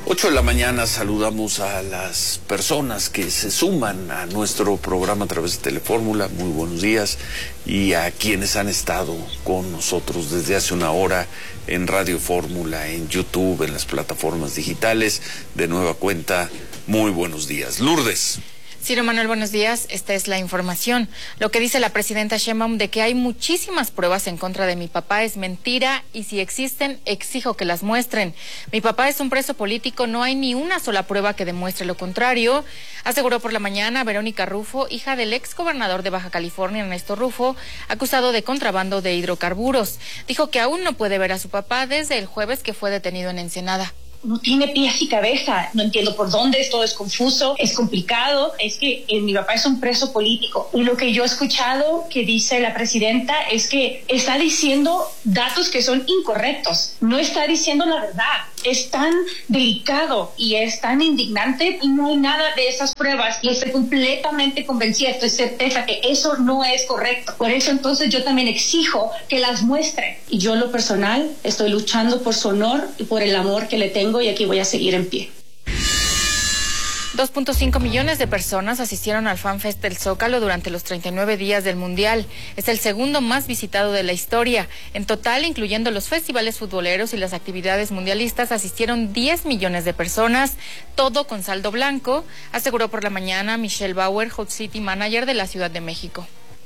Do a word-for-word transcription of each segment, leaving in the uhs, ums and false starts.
ocho de la mañana saludamos a las personas que se suman a nuestro programa a través de Telefórmula. Muy buenos días. Y a quienes han estado con nosotros desde hace una hora en Radio Fórmula, en YouTube, en las plataformas digitales. De nueva cuenta, muy buenos días. Lourdes. Ciro Manuel, buenos días. Esta es la información. Lo que dice la presidenta Sheinbaum de que hay muchísimas pruebas en contra de mi papá es mentira, y si existen, exijo que las muestren. Mi papá es un preso político, no hay ni una sola prueba que demuestre lo contrario, aseguró por la mañana Verónica Rufo, hija del ex gobernador de Baja California, Ernesto Rufo, acusado de contrabando de hidrocarburos. Dijo que aún no puede ver a su papá desde el jueves que fue detenido en Ensenada. No tiene pies y cabeza, no entiendo por dónde, todo es confuso, es complicado. Es que eh, mi papá es un preso político, y lo que yo he escuchado que dice la presidenta es que está diciendo datos que son incorrectos, no está diciendo la verdad. Es tan delicado y es tan indignante, y no hay nada de esas pruebas, y estoy completamente convencida, estoy certeza que eso no es correcto. Por eso entonces yo también exijo que las muestren, y yo en lo personal estoy luchando por su honor y por el amor que le tengo, y aquí voy a seguir en pie. dos punto cinco millones de personas asistieron al FanFest del Zócalo durante los treinta y nueve días del Mundial. Es el segundo más visitado de la historia. En total, incluyendo los festivales futboleros y las actividades mundialistas, asistieron diez millones de personas, todo con saldo blanco, aseguró por la mañana Michelle Bauer, Hot City Manager de la Ciudad de México.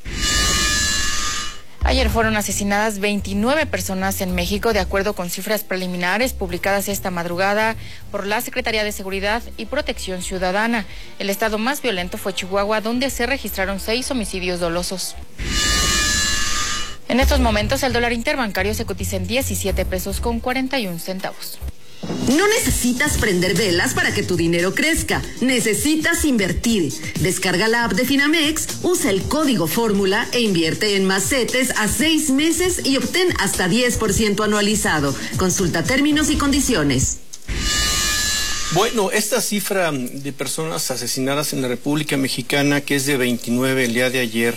Ayer fueron asesinadas veintinueve personas en México, de acuerdo con cifras preliminares publicadas esta madrugada por la Secretaría de Seguridad y Protección Ciudadana. El estado más violento fue Chihuahua, donde se registraron seis homicidios dolosos. En estos momentos, el dólar interbancario se cotiza en diecisiete pesos con cuarenta y un centavos. No necesitas prender velas para que tu dinero crezca, necesitas invertir. Descarga la app de Finamex, usa el código Fórmula e invierte en macetes a seis meses y obtén hasta diez por ciento anualizado. Consulta términos y condiciones. Bueno, esta cifra de personas asesinadas en la República Mexicana, que es de veintinueve el día de ayer,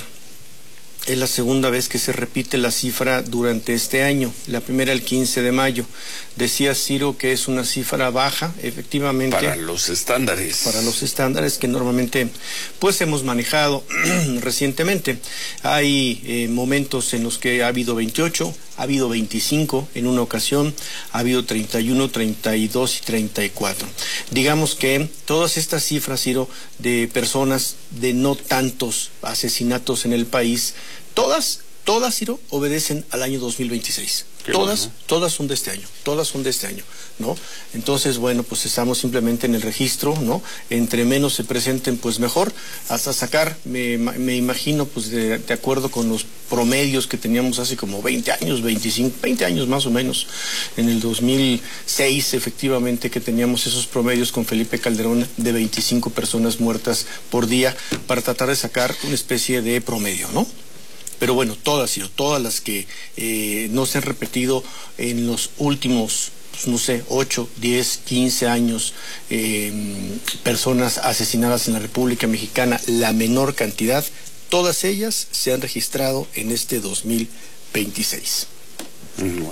es la segunda vez que se repite la cifra durante este año, la primera el quince de mayo. Decía Ciro que es una cifra baja, efectivamente. Para los estándares. Para los estándares que normalmente pues hemos manejado recientemente. Hay eh, momentos en los que ha habido veintiocho, ha habido veinticinco en una ocasión, ha habido treinta y uno, treinta y dos y treinta y cuatro. Digamos que todas estas cifras, Ciro, de personas, de no tantos asesinatos en el país, todas, todas, Ciro, obedecen al año dos mil veintiséis. Qué todas, bueno. todas son de este año, todas son de este año, ¿no? Entonces, bueno, pues estamos simplemente en el registro, ¿no? Entre menos se presenten, pues mejor, hasta sacar, me, me imagino, pues de, de acuerdo con los promedios que teníamos hace como veinte años, veinticinco, veinte años más o menos, en el dos mil seis, efectivamente, que teníamos esos promedios con Felipe Calderón de veinticinco personas muertas por día, para tratar de sacar una especie de promedio, ¿no? Pero bueno, todas, todas las que eh, no se han repetido en los últimos, pues, no sé, ocho, diez, quince años, eh, personas asesinadas en la República Mexicana, la menor cantidad, todas ellas se han registrado en este dos mil veintiséis. Bueno,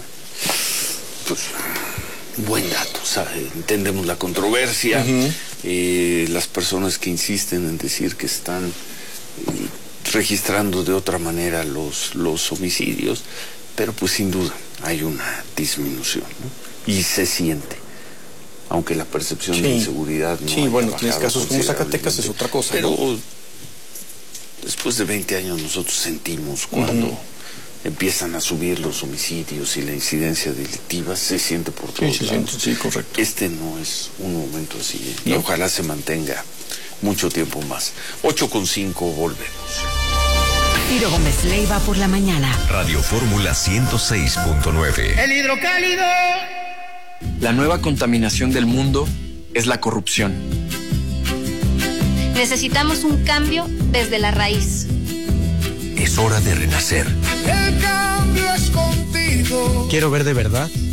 pues, buen dato, o sea, entendemos la controversia, uh-huh. eh, las personas que insisten en decir que están Eh, registrando de otra manera los, los homicidios, pero pues sin duda hay una disminución, ¿no? Y se siente, aunque la percepción sí. de inseguridad no sí, bueno, tienes casos como Zacatecas, es otra cosa, pero ¿no? Después de veinte años nosotros sentimos cuando uh-huh. empiezan a subir los homicidios y la incidencia delictiva, se siente por todos sí, lados. Sí, sí, correcto. Este no es un momento así, ¿eh? No. Y ojalá se mantenga mucho tiempo más. ocho con cinco, volvemos. Ciro Gómez Leiva por la mañana. Radio Fórmula ciento seis punto nueve. El hidrocálido. La nueva contaminación del mundo es la corrupción. Necesitamos un cambio desde la raíz. Es hora de renacer. El cambio es contigo. Quiero ver de verdad